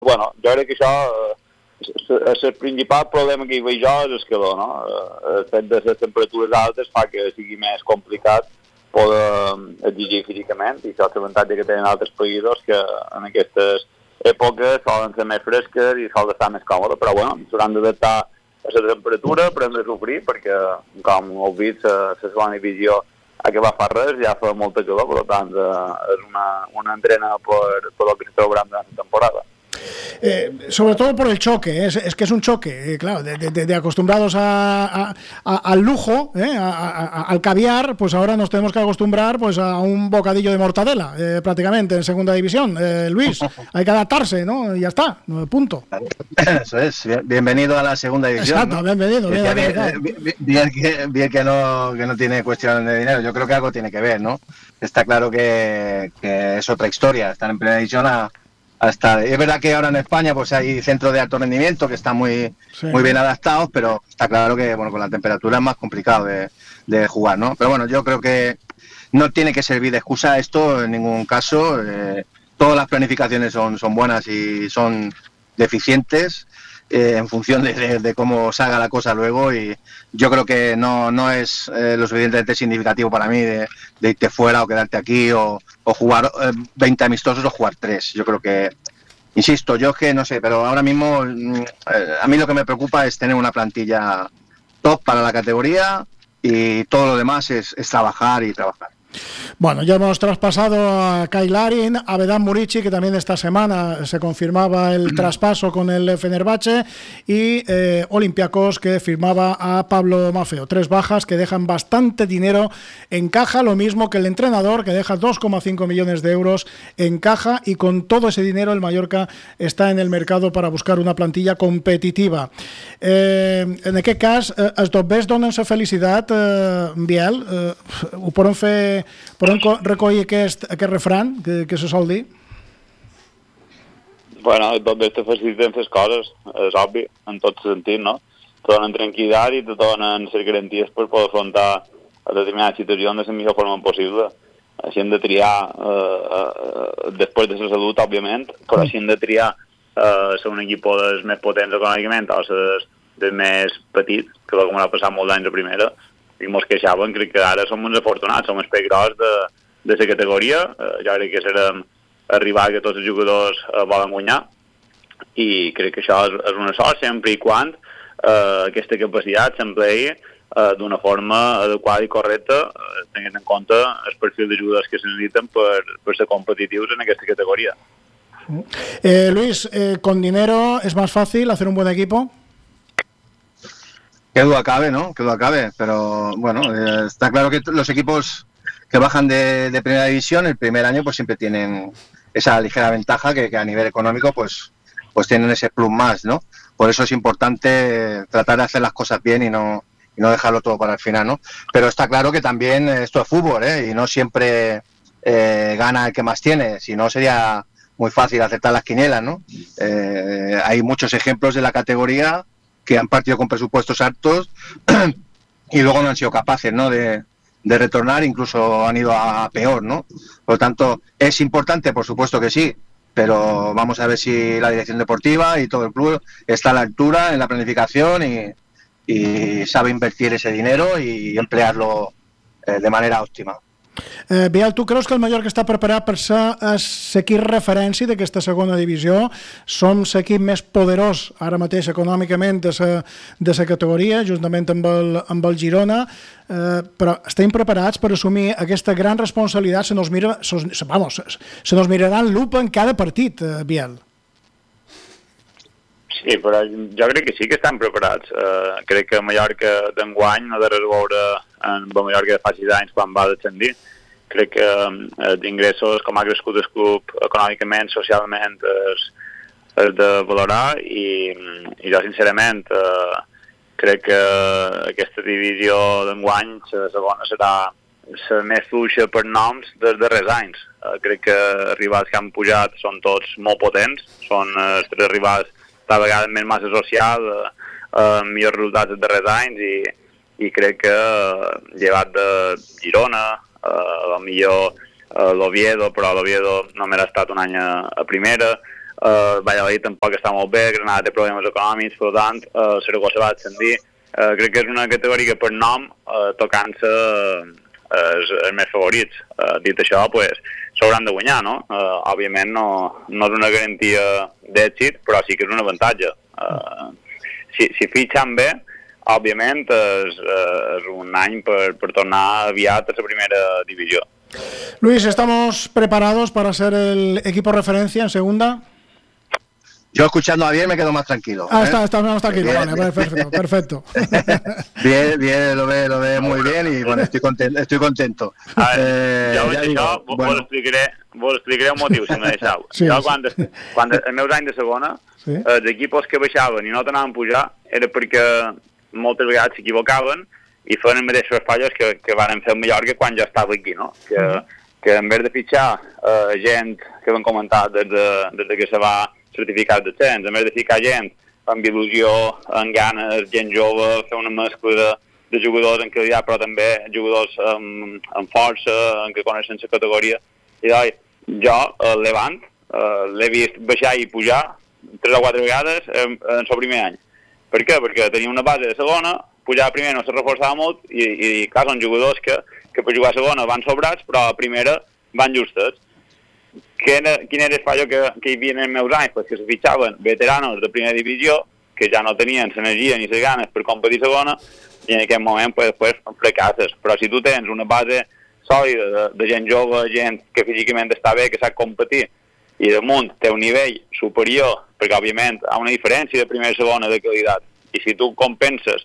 Bueno, jo crec que això, el principal problema que hi veig jo és el calor, no? El fet de les temperatures altes fa que sigui més complicat poder exigir físicament, i això és l'avantatge que tenen altres països, que en aquestes èpoques solen ser més fresques i solen estar més còmodes, però bueno, s'hauran d'adaptar a la temperatura, aprendre a sofrir, perquè, com heu vist, la segona divisió ha acabat fa res, ja fa molta calor, per tant, és una entrena per el que se trobarà durant la temporada. Sobre todo por el choque, es que es un choque, claro, de acostumbrados al lujo, al caviar, pues ahora nos tenemos que acostumbrar pues a un bocadillo de mortadela, prácticamente en segunda división. Luis, hay que adaptarse, ¿no? Y ya está, punto. Eso es, bienvenido a la segunda división. Exacto, ¿no? Bienvenido. Bien que no tiene cuestión de dinero, yo creo que algo tiene que ver, ¿no? Está claro que es otra historia, estar en primera división hasta, es verdad que ahora en España pues hay centros de alto rendimiento que están muy bien adaptados, pero está claro que bueno, con la temperatura es más complicado de jugar, ¿no? Pero bueno, yo creo que no tiene que servir de excusa esto en ningún caso. Todas las planificaciones son buenas y son deficientes en función de cómo salga la cosa luego, y yo creo que no es lo suficientemente significativo para mí de irte fuera o quedarte aquí o jugar 20 amistosos o jugar 3. Yo creo que, insisto, yo es que no sé, pero ahora mismo a mí lo que me preocupa es tener una plantilla top para la categoría, y todo lo demás es trabajar y trabajar. Bueno, ya hemos traspasado a Kai Larin, a Vedan Murici, que también esta semana se confirmaba el traspaso con el Fenerbahce, y Olympiacos, que firmaba a Pablo Maffeo. 3 bajas que dejan bastante dinero en caja, lo mismo que el entrenador, que deja 2,5 millones de euros en caja, y con todo ese dinero el Mallorca está en el mercado para buscar una plantilla competitiva. En aquest cas, els dobbers donen-se felicitat, Biel, ho podem recollir aquest refran que se sol dir? Bueno, tot te faciliten les coses, és obvi, en tot sentit, no? Te donen tranquil·litat i te donen les garanties per poder afrontar a determinades situacions de la millor forma possible. Així hem de triar, després de la salut, òbviament, però així hem de triar ser un equip dels més potents econòmicament o dels més petits, que com ha passat molts anys a primera, i mos queixaven. Crec que ara som uns afortunats, som el peix gros de la categoria. Jo crec que serem arribar que tots els jugadors volen guanyar, i crec que això és una sort, sempre i quan aquesta capacitat s'empleï d'una forma adequada i correcta, tenint en compte el perfil de jugadors que se necessiten per ser competitius en aquesta categoria. Luis, ¿con dinero es más fácil hacer un buen equipo? Que duda cabe, ¿no? Que duda cabe, pero bueno, está claro que los equipos que bajan de primera división el primer año pues siempre tienen esa ligera ventaja que a nivel económico pues tienen ese plus más, ¿no? Por eso es importante tratar de hacer las cosas bien y no dejarlo todo para el final, ¿no? Pero está claro que también esto es fútbol, y no siempre gana el que más tiene, si no sería muy fácil acertar las quinielas, ¿no? Hay muchos ejemplos de la categoría que han partido con presupuestos altos y luego no han sido capaces, ¿no?, de retornar, incluso han ido a peor, ¿no? Por lo tanto, es importante, por supuesto que sí, pero vamos a ver si la dirección deportiva y todo el club está a la altura en la planificación y sabe invertir ese dinero y emplearlo de manera óptima. Biel, tu creus que el Mallorca està preparat per ser l'equip referència d'aquesta segona divisió? Som l'equip més poderós ara mateix econòmicament de la categoria, juntament amb el Girona, però estem preparats per assumir aquesta gran responsabilitat? Se nos mirarà en lupa en cada partit, Biel. Sí, però jo crec que sí que estan preparats. Crec que Mallorca d'enguany no ha de veure amb el Mallorca de fa 6 anys quan va descendir. Crec que els ingressos, com ha crescut el club econòmicament, socialment, és de valorar, i jo sincerament crec que aquesta divisió d'enguany, la segona, serà la més fluixa per noms dels darrers anys. Crec que els rivals que han pujat són tots molt potents, són els 3 rivals cada vegada més massa social, millors resultats dels darrers anys, i crec que llevat de Girona, millor l'Oviedo, però l'Oviedo només ha estat un any a primera, Valladolid tampoc està molt bé, Granada té problemes econòmics, per tant, Saragossa va ascendir. Crec que és una categoria que per nom, tocant-se els més favorits. Dit això, s'hauran de guanyar, no? Òbviament no és una garantia d'èxit, però sí que és un avantatge. Si fitxen bé, òbviament és un any per tornar aviat a la primera divisió. Luis, ¿estamos preparados para ser el equipo referencia en segunda? Yo escuchando a bien me quedo más tranquilo. Está más tranquilo, bien, vale, perfecto. Bien, lo ve muy bien y bueno, estoy contento. A veure, vos explicaré un motiu, si me deixeu. Sí, jo, quan els meus anys de segona, els equipos que baixaven i no tornaven a pujar era perquè moltes vegades s'equivocaven i feien els mateixos fallos que van fer a Mallorca quan jo estava aquí, no? Que en vez de fitxar gent que vam comentar des que se va certificat de cens, a més de ficar gent amb il·lusió, amb ganes, gent jove, fer una mescla de jugadors en qualitat, però també jugadors amb força, en què coneixen la categoria. I jo, el Levant, l'he vist baixar i pujar 3 o 4 vegades en el primer any. Per què? Perquè tenia una base de segona, pujar a primera no se reforçava molt i clar, són jugadors que per jugar a segona van sobrats, però a primera van justes. Quin era el fallo que hi havia en els meus anys? Pues que se fitxaven veteranos de primera divisió que ja no tenien l'energia ni les ganes per competir segona i en aquest moment després fracasses. Però si tu tens una base sòlida de gent jove, gent que físicament està bé, que sap competir i damunt té un nivell superior, perquè òbviament hi ha una diferència de primera i segona de qualitat, i si tu compenses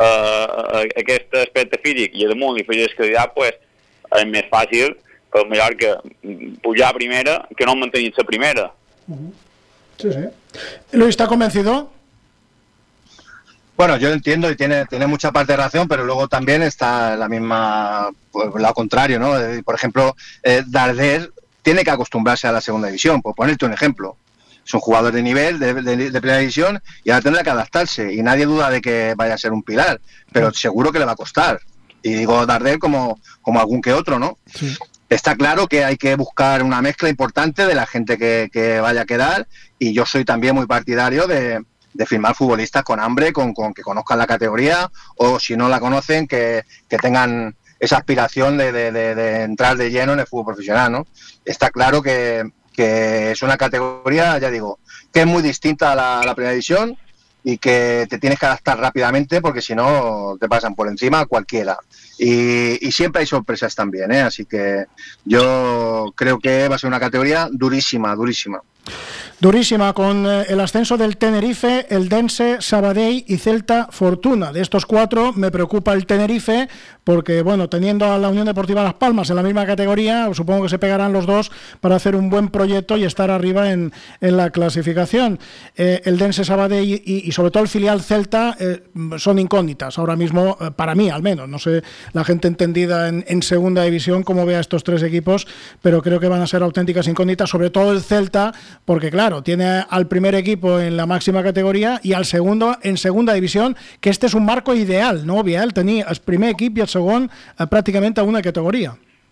aquest aspecte físic i damunt li afegis qualitat, pues, és més fàcil per Mallorca pujar a primera que no mantenir la primera. Sí. Luis, ¿está convencido? Bueno, yo entiendo y tiene mucha parte de razón, pero luego también está la misma, pues, lo contrario, ¿no? Por ejemplo, Darder tiene que acostumbrarse a la segunda división, por ponerte un ejemplo. Es un jugador de nivel, de primera división, y ahora tendrá que adaptarse. Y nadie duda de que vaya a ser un pilar, pero seguro que le va a costar. Y digo Darder como algún que otro, ¿no? Sí. Está claro que hay que buscar una mezcla importante de la gente que vaya a quedar, y yo soy también muy partidario de firmar futbolistas con hambre, con que conozcan la categoría, o si no la conocen, que tengan esa aspiración de entrar de lleno en el fútbol profesional, ¿no? Está claro que es una categoría, ya digo, que es muy distinta a la primera división y que te tienes que adaptar rápidamente porque si no te pasan por encima cualquiera. Y siempre hay sorpresas también, ¿eh? Así que yo creo que va a ser una categoría durísima. Durísima, con el ascenso del Tenerife, el Dense, Sabadell y Celta Fortuna. De estos 4 me preocupa el Tenerife porque, bueno, teniendo a la Unión Deportiva Las Palmas en la misma categoría, supongo que se pegarán los dos para hacer un buen proyecto y estar arriba en la clasificación. El Dense, Sabadell y sobre todo el filial Celta son incógnitas ahora mismo, para mí al menos. No sé la gente entendida en segunda división cómo ve a estos 3 equipos, pero creo que van a ser auténticas incógnitas, sobre todo el Celta, porque claro, tiene al primer equipo en la máxima categoría y al segundo en segunda división, que este és un marco ideal, no, Biel? Tenir el primer equip i el segon pràcticament a una categoria.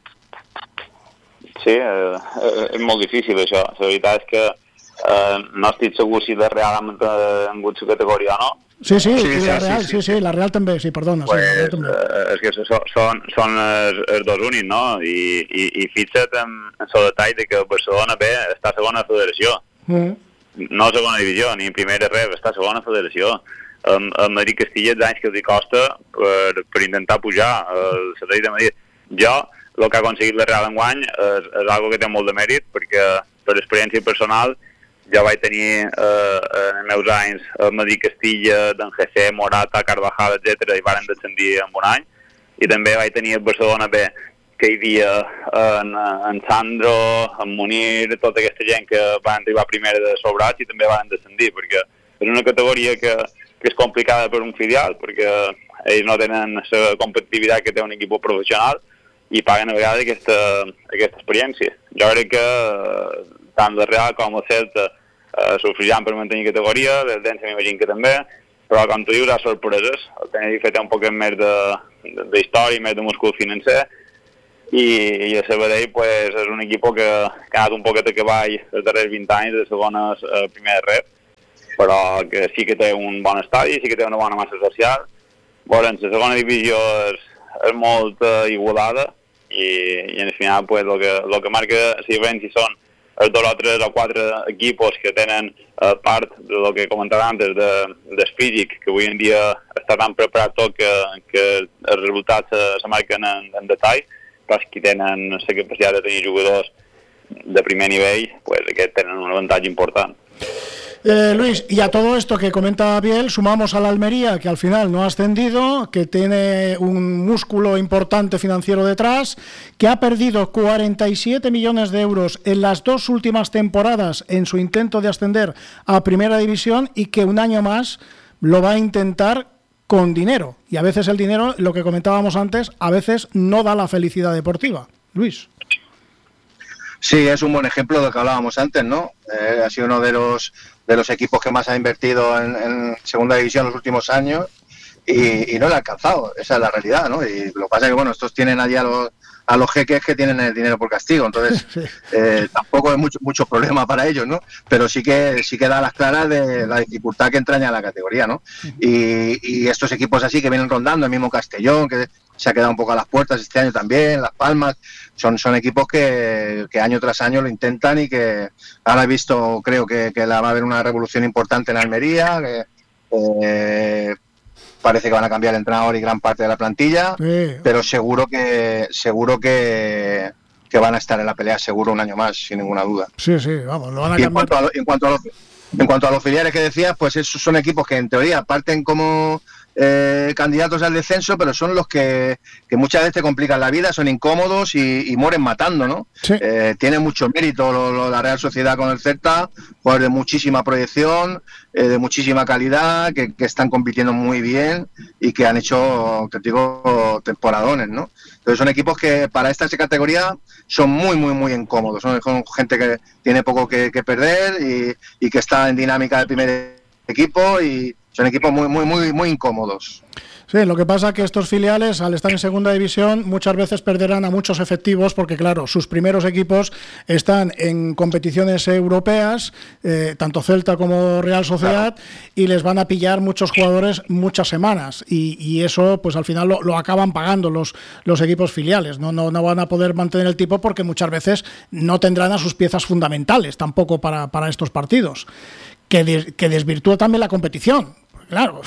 Sí, és molt difícil això. La veritat és que no estic segur si la Real ha mantingut la categoria o no. Sí, la Real, sí, la Real també, sí, perdona. Pues, sí, la Real també. És que són els dos únics, no? I fixa't en el detall de que Barcelona B està a segona federació. No a segona divisió, ni en primera res, està a segona federació. El Madrid-Castilla els anys que els costa per intentar pujar el satèl·lit de Madrid. Jo, el que ha aconseguit la Real enguany és algo que té molt de mèrit, perquè per experiència personal jo vaig tenir en els meus anys el Madrid-Castilla, d'en José, Morata, Carvajal, etc. i varen descendir en un any. I també vaig tenir el Barcelona B, que hi havia en Sandro, en Munir, tota aquesta gent que van arribar primera de sobrats i també van descendir, perquè és una categoria que és complicada per un filial, perquè ells no tenen la competitivitat que té un equip professional i paguen a vegades aquesta experiència. Jo crec que tant el Real com el Celta s'ofriran per mantenir categoria, el Dense m'imagino que també, però com tu dius, hi ha sorpreses. El Tenerife té un poc més d'història, més de múscul financer, i el Sabadell pues, és un equip que ha anat un poquet a cavall els darrers 20 anys de segones primera ref, però que sí que té un bon estadi, sí que té una bona massa social. Bueno, la segona divisió és molt igualada i al final pues, lo que marca la diferència són els 2 o 3 o 4 equipos que tenen part de lo que comentava antes del físic, que avui en dia està tan preparat tot que els resultats se marquen en detall, però els que tenen la capacitat de tenir jugadors de primer nivell, pues, aquests tenen un avantatge important. Luis, y a todo esto que comenta Biel, sumamos a la Almería, que al final no ha ascendido, que tiene un músculo importante financiero detrás, que ha perdido 47 millones de euros en las 2 últimas temporadas en su intento de ascender a Primera División y que un año más lo va a intentar con dinero. Y a veces el dinero, lo que comentábamos antes, a veces no da la felicidad deportiva. Luis. Sí, es un buen ejemplo de lo que hablábamos antes, ¿no? Ha sido uno de los equipos que más ha invertido en segunda división en los últimos años y no lo ha alcanzado, esa es la realidad, ¿no? Y lo que pasa es que, bueno, estos tienen allí a los jeques que tienen el dinero por castigo, entonces tampoco es mucho problema para ellos, ¿no? Pero sí que da las claras de la dificultad que entraña la categoría, ¿no? Y estos equipos así que vienen rondando, el mismo Castellón, que se ha quedado un poco a las puertas este año también, Las Palmas, son equipos que año tras año lo intentan y que ahora he visto, creo que va a haber una revolución importante en Almería, que parece que van a cambiar el entrenador y gran parte de la plantilla, pero seguro que van a estar en la pelea seguro un año más, sin ninguna duda. Sí, vamos, lo van a cambiar. En cuanto a los filiales que decías, pues esos son equipos que en teoría parten como candidatos al descenso, pero son los que muchas veces te complican la vida, son incómodos y mueren matando, ¿no? Sí. Tiene mucho mérito la Real Sociedad con el Celta, jugadores de muchísima proyección, de muchísima calidad, que están compitiendo muy bien y que han hecho, te digo, temporadones, ¿no? Entonces son equipos que para esta categoría son muy, muy, muy incómodos, son gente que tiene poco que perder y que está en dinámica de primer equipo y son equipos muy, muy, muy, muy incómodos. Sí, lo que pasa es que estos filiales, al estar en segunda división, muchas veces perderán a muchos efectivos porque, claro, sus primeros equipos están en competiciones europeas, tanto Celta como Real Sociedad, claro, y les van a pillar muchos jugadores muchas semanas y eso, pues al final lo acaban pagando los equipos filiales. No van a poder mantener el tipo porque muchas veces no tendrán a sus piezas fundamentales tampoco para estos partidos, que desvirtúa también la competición. Claro,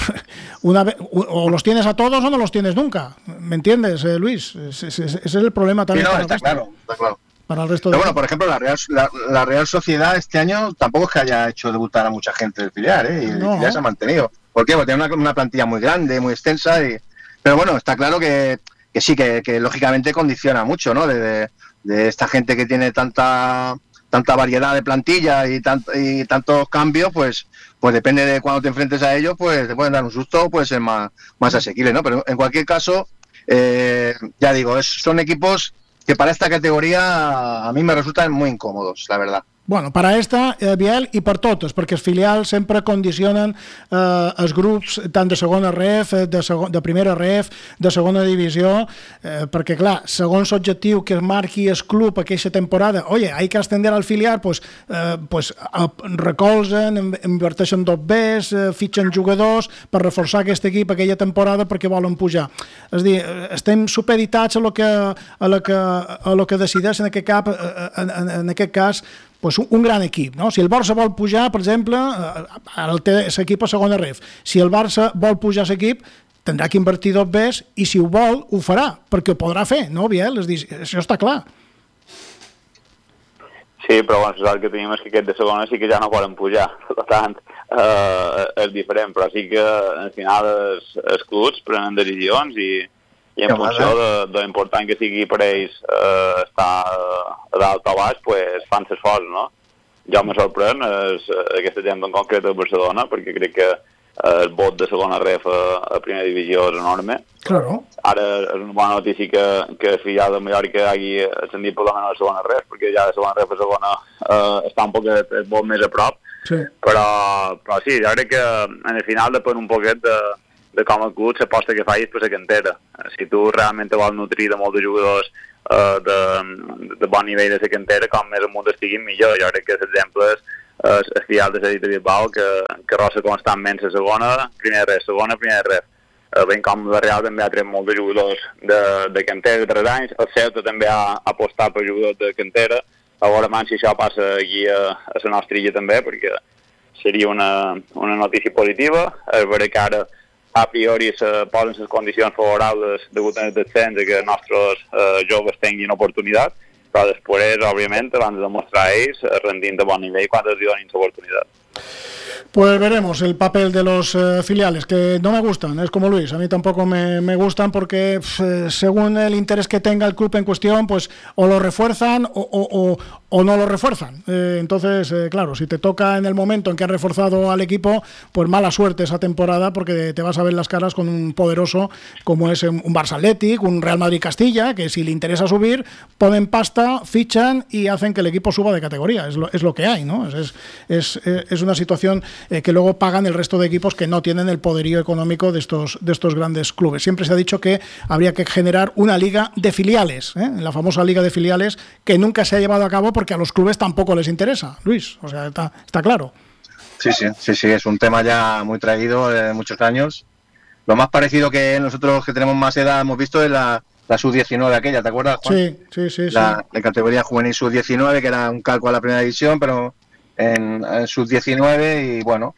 o los tienes a todos o no los tienes nunca, ¿me entiendes, Luis? Ese es el problema también. Sí, no, está claro. Para el resto pero bueno, por ejemplo, la Real Sociedad este año tampoco es que haya hecho debutar a mucha gente del filial, y el filial se ha mantenido. ¿Por qué? Porque tiene una plantilla muy grande, muy extensa, pero bueno, está claro que sí, que lógicamente condiciona mucho, ¿no? De esta gente que tiene tanta variedad de plantilla y tantos cambios, pues depende de cuando te enfrentes a ellos, pues te pueden dar un susto, puede ser más asequible, ¿no? Pero en cualquier caso, ya digo, son equipos que para esta categoría a mí me resultan muy incòmodos, la verdad. Bueno, para esta, Biel, i per totes, perquè els filials sempre condicionen els grups tant de segona ref, de primera ref, de segona divisió, perquè, clar, segons l'objectiu que es marqui el club aquesta temporada, oye, hay que ascender al filial, pues recolzen, inverteixen 2Bs, fitxen jugadors per reforçar aquest equip aquella temporada perquè volen pujar. És a dir, estem supeditats a lo que decideix en aquest cas pues un gran equip, no? Si el Barça vol pujar, per exemple, ara el té l'equip a segona ref. Si el Barça vol pujar l'equip, tindrà que invertir 2Bs i si ho vol, ho farà, perquè ho podrà fer, no, Biel? És dir, això està clar. Sí, però bueno, el que tenim és que aquest de segona sí que ja no poden pujar, per tant, és diferent, però sí que al final els clubs prenen decisions i en funció de l'important que sigui per ells estar a dalt o baix, pues, fan l'esforç, no? Jo me sorprèn aquesta gent en concret de Barcelona, perquè crec que el vot de segona ref a primera divisió és enorme. Claro. Ara és una bona notícia que el filial de Mallorca hagi ascendit per la menor segona ref, perquè ja de segona ref a segona està un poc molt més a prop. Sí. Però sí, jo crec que en el final depèn un poquet com a club l'aposta que facis per la cantera. Si tu realment vols nutrir de molts de jugadors de bon nivell de la cantera, com més amunt estiguin millor. Jo crec que l'exemple és el filial de l'Atlètic de Bilbao, que rossa constantment la segona, primer ref, segona, primer ref. Ben com la Real també ha tret molt de jugadors de cantera de 3 anys, el Celta també ha apostat per jugadors de cantera. A veure si això passa aquí a la nostra illa també, perquè seria una notícia positiva. És vera que ara a priori se posen les condicions favorables degut al descens que els nostres joves tinguin oportunitat, però després, òbviament, van de demostrar ells rendint de bon nivell quan els donin l'oportunitat. Pues veremos el papel de los filiales, que no me gustan, es como Luis, a mí tampoco me gustan porque según el interés que tenga el club en cuestión, pues o lo refuerzan o no lo refuerzan. Entonces, claro, si te toca en el momento en que han reforzado al equipo, pues mala suerte esa temporada, porque te vas a ver las caras con un poderoso como es un Barça Athletic, un Real Madrid Castilla, que si le interesa subir, ponen pasta, fichan y hacen que el equipo suba de categoría. Es lo que hay, ¿no? Es una situación que luego pagan el resto de equipos que no tienen el poderío económico de estos grandes clubes. Siempre se ha dicho que habría que generar una liga de filiales, la famosa liga de filiales, que nunca se ha llevado a cabo porque a los clubes tampoco les interesa, Luis, o sea, está claro. Sí, es un tema ya muy traído de muchos años. Lo más parecido que nosotros que tenemos más edad hemos visto es la sub-19 aquella, ¿te acuerdas, Juan? Sí. La categoría juvenil sub-19, que era un calco a la primera división, pero en sub-19, y bueno,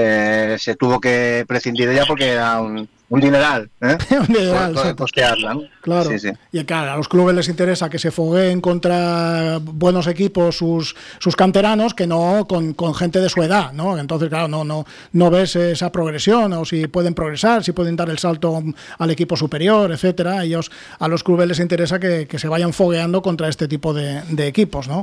se tuvo que prescindir de ella porque era un dineral, un dineral, por costearla, ¿no? Claro. Sí. Y claro, a los clubes les interesa que se fogueen contra buenos equipos sus canteranos, que no con gente de su edad, ¿no? Entonces, claro, no ves esa progresión, o si pueden progresar, si pueden dar el salto al equipo superior, etcétera. A los clubes les interesa que se vayan fogueando contra este tipo de equipos, ¿no?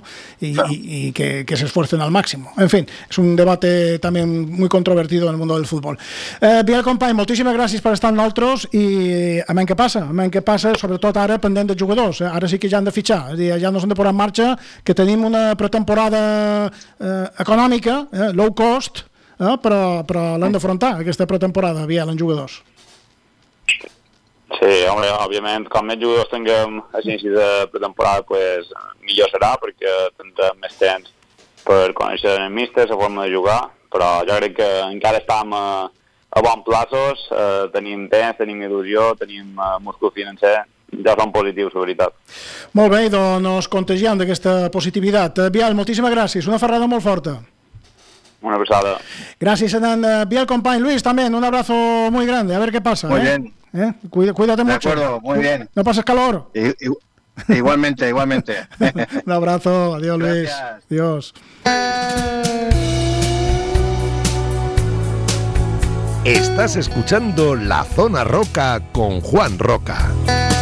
Y que se esfuercen al máximo. En fin, es un debate también muy controvertido en el mundo del fútbol. Biel company, moltíssimes gràcies per estar amb nosaltres, i a què passa, sobretot ara pendent de jugadors. Ara sí que ja han de fitxar, és a dir, ja no s'han de posar en marxa, que tenim una pretemporada econòmica, low cost, però l'hem d'afrontar, aquesta pretemporada, Biel, en jugadors. Sí, home, òbviament, com més jugadors tinguem a l'inici de pretemporada, pues, millor serà, perquè tindrem més temps per conèixer el míster, la forma de jugar, però jo crec que encara estem a bons plaços, tenim temps, tenim il·lusió, tenim múscul financer, ja són positius, la veritat. Molt bé, doncs contagiem d'aquesta positivitat. Biel, moltíssimes gràcies, una ferrada molt forta. Una besada. Gracias, Biel company. Luis, también, un abrazo muy grande, a ver qué pasa. Muy bien. Cuídate mucho. De acuerdo, muy bien. No pases calor. Igualmente. Un abrazo, adiós, Luis. Adiós. Estás escuchando La Zona Roca con Juan Roca.